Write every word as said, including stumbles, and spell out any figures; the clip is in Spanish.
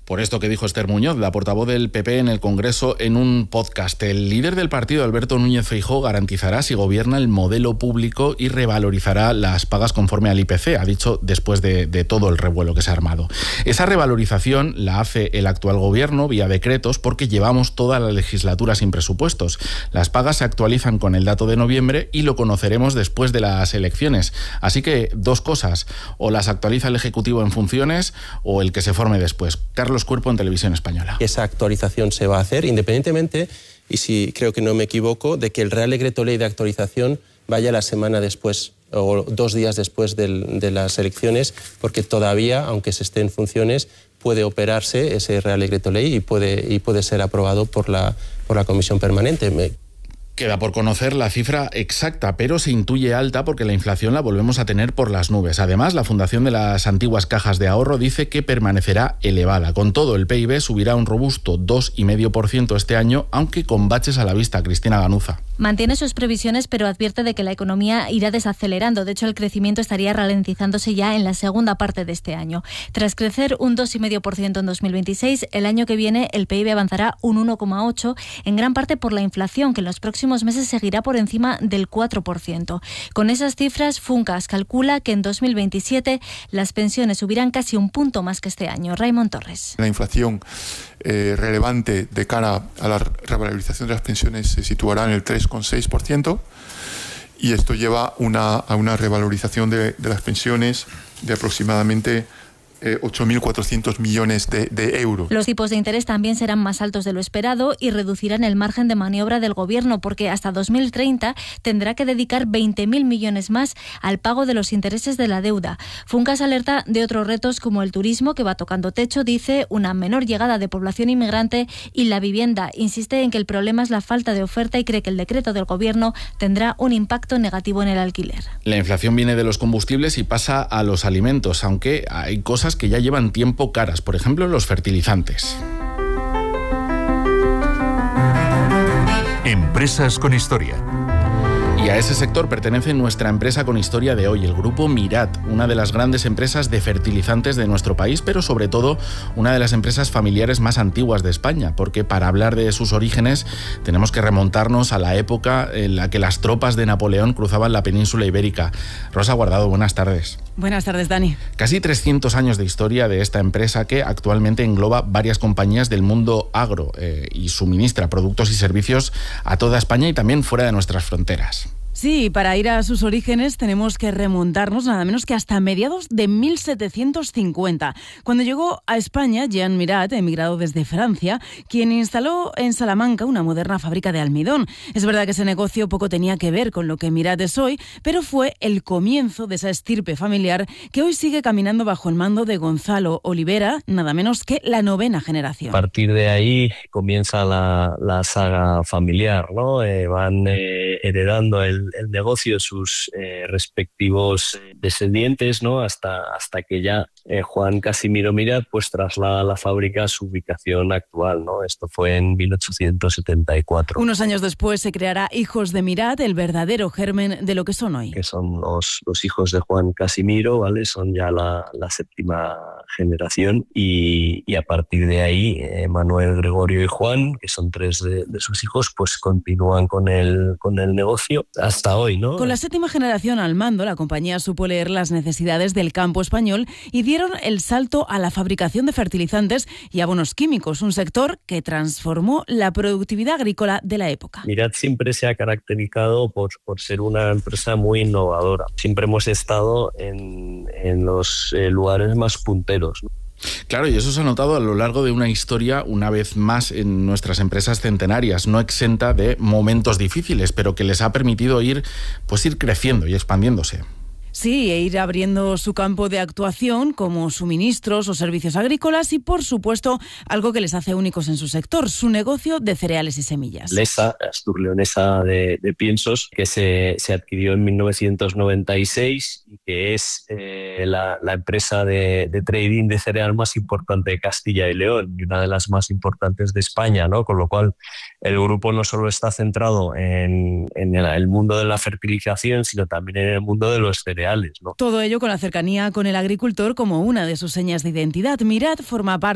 Por esto que dijo Esther Muñoz, la portavoz del P P en el Congreso, en un podcast. El líder del partido, Alberto Núñez Feijóo, garantizará, si gobierna, el modelo público y revalorizará las pagas conforme al I P C, ha dicho después de, de todo el revuelo que se ha armado. Esa revalorización la hace el actual gobierno vía decretos porque llevamos toda la legislatura sin presupuestos. Las pagas se actualizan con el dato de noviembre y lo conoceremos después de las elecciones. Así que dos cosas, o las actualiza el Ejecutivo en funciones o el que se forme después. Carlos Cuerpo en Televisión Española. Esa actualización se va a hacer independientemente, y si creo que no me equivoco, de que el Real Decreto Ley de actualización vaya la semana después o dos días después del, de las elecciones, porque todavía, aunque se esté en funciones, puede operarse ese Real Decreto Ley y puede, y puede ser aprobado por la, por la Comisión Permanente. Me, Queda por conocer la cifra exacta, pero se intuye alta porque la inflación la volvemos a tener por las nubes. Además, la Fundación de las Antiguas Cajas de Ahorro dice que permanecerá elevada. Con todo, el P I B subirá un robusto dos coma cinco por ciento este año, aunque con baches a la vista. Cristina Ganuza. Mantiene sus previsiones, pero advierte de que la economía irá desacelerando. De hecho, el crecimiento estaría ralentizándose ya en la segunda parte de este año. Tras crecer un dos coma cinco por ciento en dos mil veintiséis, el año que viene el P I B avanzará un uno coma ocho por ciento, en gran parte por la inflación, que en los próximos meses seguirá por encima del cuatro por ciento. Con esas cifras, Funcas calcula que en dos mil veintisiete las pensiones subirán casi un punto más que este año. Raymond Torres. La inflación eh, relevante de cara a la revalorización de las pensiones se situará en el tres coma seis por ciento y esto lleva una, a una revalorización de, de las pensiones de aproximadamente Eh, ocho mil cuatrocientos millones de, de euros. Los tipos de interés también serán más altos de lo esperado y reducirán el margen de maniobra del Gobierno, porque hasta dos mil treinta tendrá que dedicar veinte mil millones más al pago de los intereses de la deuda. Funcas alerta de otros retos como el turismo, que va tocando techo, dice, una menor llegada de población inmigrante y la vivienda. Insiste en que el problema es la falta de oferta y cree que el decreto del Gobierno tendrá un impacto negativo en el alquiler. La inflación viene de los combustibles y pasa a los alimentos, aunque hay cosas que ya llevan tiempo caras, por ejemplo los fertilizantes. Empresas con historia. Y a ese sector pertenece nuestra empresa con historia de hoy, el grupo Mirat, una de las grandes empresas de fertilizantes de nuestro país, pero sobre todo una de las empresas familiares más antiguas de España, porque para hablar de sus orígenes tenemos que remontarnos a la época en la que las tropas de Napoleón cruzaban la península ibérica. Rosa Guardado, buenas tardes. Buenas tardes, Dani. Casi trescientos años de historia de esta empresa que actualmente engloba varias compañías del mundo agro eh, y suministra productos y servicios a toda España y también fuera de nuestras fronteras. Sí, para ir a sus orígenes tenemos que remontarnos nada menos que hasta mediados de mil setecientos cincuenta, cuando llegó a España Jean Mirat, emigrado desde Francia, quien instaló en Salamanca una moderna fábrica de almidón. Es verdad que ese negocio poco tenía que ver con lo que Mirat es hoy, pero fue el comienzo de esa estirpe familiar que hoy sigue caminando bajo el mando de Gonzalo Olivera, nada menos que la novena generación. A partir de ahí comienza la, la saga familiar, ¿no? Eh, van eh, heredando el el negocio sus eh, respectivos descendientes, ¿no? Hasta, hasta que ya eh, Juan Casimiro Mirat pues traslada la fábrica a su ubicación actual, ¿no? Esto fue en mil ochocientos setenta y cuatro. Unos años después se creará Hijos de Mirat, el verdadero germen de lo que son hoy. Que son los, los hijos de Juan Casimiro, ¿vale? Son ya la, la séptima generación y, y a partir de ahí eh, Manuel, Gregorio y Juan, que son tres de, de sus hijos, pues continúan con el, con el negocio hasta hoy, ¿no? Con la séptima generación al mando, la compañía supo leer las necesidades del campo español y dieron el salto a la fabricación de fertilizantes y abonos químicos, un sector que transformó la productividad agrícola de la época. Mirat siempre se ha caracterizado por, por ser una empresa muy innovadora. Siempre hemos estado en, en los eh, lugares más punteros, ¿no? Claro, y eso se ha notado a lo largo de una historia, una vez más, en nuestras empresas centenarias, no exenta de momentos difíciles, pero que les ha permitido ir, pues ir creciendo y expandiéndose. Sí, e ir abriendo su campo de actuación como suministros o servicios agrícolas y, por supuesto, algo que les hace únicos en su sector, su negocio de cereales y semillas. Lesa, Astur Leonesa de, de Piensos, que se, se adquirió en mil novecientos noventa y seis y que es eh, la, la empresa de, de trading de cereal más importante de Castilla y León y una de las más importantes de España, ¿no? Con lo cual el grupo no solo está centrado en, en el mundo de la fertilización, sino también en el mundo de los cereales, ¿no? Todo ello con la cercanía con el agricultor como una de sus señas de identidad. Mirat forma parte